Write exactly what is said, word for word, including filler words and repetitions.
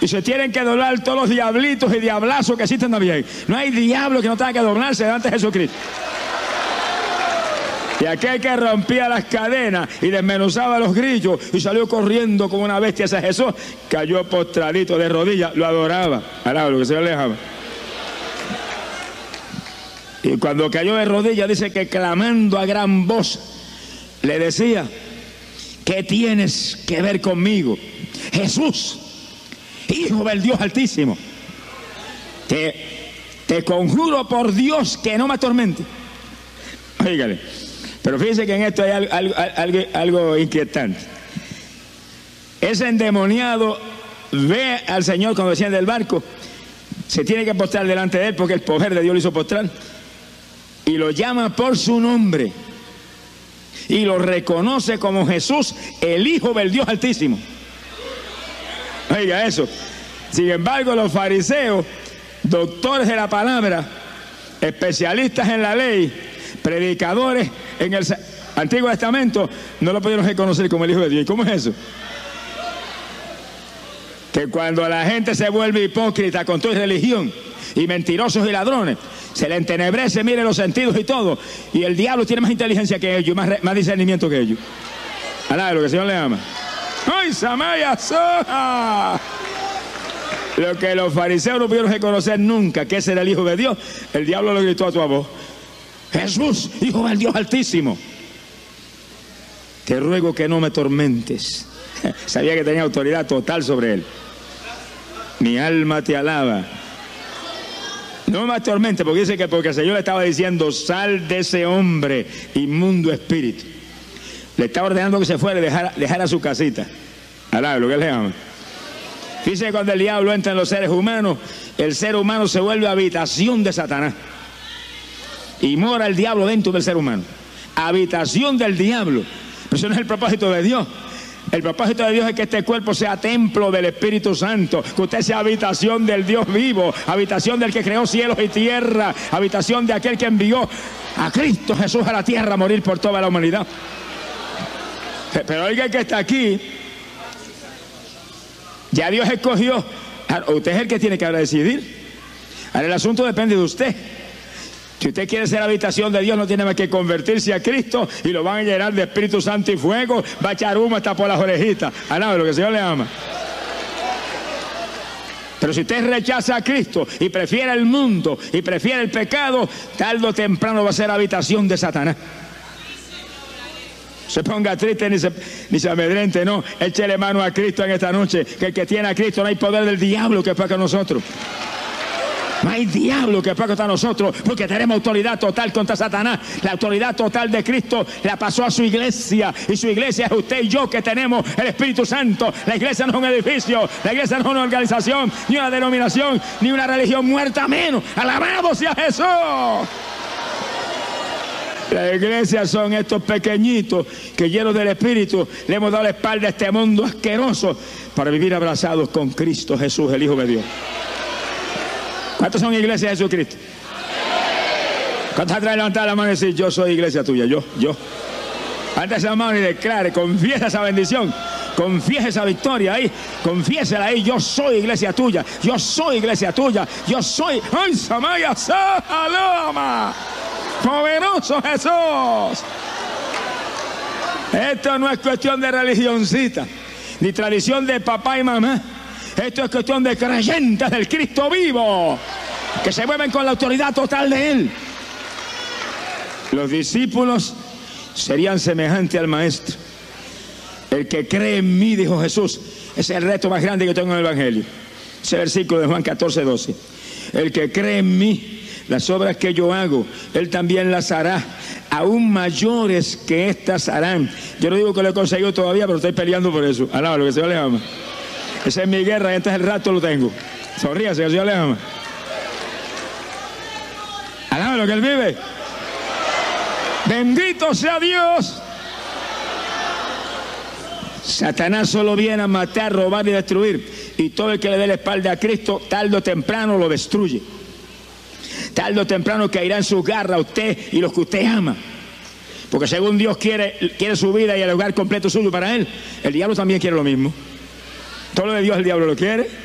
Y se tienen que doblar todos los diablitos y diablazos que existen también. No hay diablo que no tenga que doblarse delante de Jesucristo. Y aquel que rompía las cadenas y desmenuzaba los grillos y salió corriendo como una bestia hacia Jesús, cayó postradito de rodillas, lo adoraba. Alaba lo que se le dejaba. Y cuando cayó de rodillas, dice que clamando a gran voz, le decía: ¿qué tienes que ver conmigo, Jesús, Hijo del Dios Altísimo? Te, te conjuro por Dios que no me atormente. Oígale. Pero fíjense que en esto hay algo, algo, algo, algo inquietante. Ese endemoniado ve al Señor cuando desciende del barco, se tiene que postrar delante de él porque el poder de Dios lo hizo postrar, y lo llama por su nombre y lo reconoce como Jesús, el Hijo del Dios Altísimo. Oiga eso. Sin embargo, los fariseos, doctores de la palabra, especialistas en la ley, predicadores en el Antiguo Testamento, no lo pudieron reconocer como el Hijo de Dios. ¿Y cómo es eso? Que cuando la gente se vuelve hipócrita con toda religión, y mentirosos y ladrones, se le entenebrece, mire los sentidos y todo, y el diablo tiene más inteligencia que ellos, más, más discernimiento que ellos. Alá, lo que el Señor le ama. ¡Ay, Samaya Soja! Lo que los fariseos no pudieron reconocer nunca, que ese era el Hijo de Dios, el diablo lo gritó a tu voz: Jesús, Hijo del Dios Altísimo, te ruego que no me tormentes. Sabía que tenía autoridad total sobre él. Mi alma te alaba. No me atormente, porque dice que porque el Señor le estaba diciendo: sal de ese hombre, inmundo espíritu. Le estaba ordenando que se fuera y dejara, dejara su casita. Alá, lo que él le llama. Dice que cuando el diablo entra en los seres humanos, el ser humano se vuelve habitación de Satanás. Y mora el diablo dentro del ser humano. Habitación del diablo. Pero eso no es el propósito de Dios. El propósito de Dios es que este cuerpo sea templo del Espíritu Santo, que usted sea habitación del Dios vivo, habitación del que creó cielos y tierra, habitación de aquel que envió a Cristo Jesús a la tierra a morir por toda la humanidad. Pero oiga que está aquí, ya Dios escogió. Usted es el que tiene que decidir. Ahora el asunto depende de usted. Si usted quiere ser habitación de Dios, no tiene más que convertirse a Cristo y lo van a llenar de Espíritu Santo y fuego, va a echar humo hasta por las orejitas. Alaba lo que el Señor le ama. Pero si usted rechaza a Cristo y prefiere el mundo y prefiere el pecado, tarde o temprano va a ser habitación de Satanás. Se ponga triste ni se, ni se amedrente, no. Échele mano a Cristo en esta noche, que el que tiene a Cristo no hay poder del diablo que fue con nosotros. No hay diablo que pueda contra nosotros, porque tenemos autoridad total contra Satanás. La autoridad total de Cristo la pasó a su iglesia, y su iglesia es usted y yo, que tenemos el Espíritu Santo. La iglesia no es un edificio, la iglesia no es una organización, ni una denominación, ni una religión muerta menos. Alabado sea Jesús. La iglesia son estos pequeñitos que, llenos del Espíritu, le hemos dado la espalda a este mundo asqueroso para vivir abrazados con Cristo Jesús, el Hijo de Dios. ¿Cuántos son iglesia de Jesucristo? ¿Cuántos atrás levantar la mano y decir: yo soy iglesia tuya? Yo, yo. Levanta esa mano y declare, confiesa esa bendición, confiesa esa victoria ahí, confiésela ahí: yo soy iglesia tuya, yo soy iglesia tuya, yo soy. ¡Ay, Samaya Saloma! ¡Poderoso Jesús! Esto no es cuestión de religioncita, ni tradición de papá y mamá. Esto es cuestión de creyentes del Cristo vivo, que se mueven con la autoridad total de Él. Los discípulos serían semejantes al Maestro. El que cree en mí, dijo Jesús, ese es el reto más grande que tengo en el Evangelio. Ese versículo de Juan catorce, doce. El que cree en mí, las obras que yo hago, Él también las hará, aún mayores que estas harán. Yo no digo que lo he conseguido todavía, pero estoy peleando por eso. Alaba lo que el Señor le ama. Esa es mi guerra y este es el rato lo tengo. Sonríase, que el Señor le ama. Alaba lo que Él vive. Bendito sea Dios. Satanás solo viene a matar, robar y destruir. Y todo el que le dé la espalda a Cristo, tarde o temprano lo destruye. Tarde o temprano caerá en sus garras usted y los que usted ama. Porque según Dios quiere, quiere su vida y el hogar completo suyo para Él, el diablo también quiere lo mismo. Todo lo de Dios el diablo lo quiere.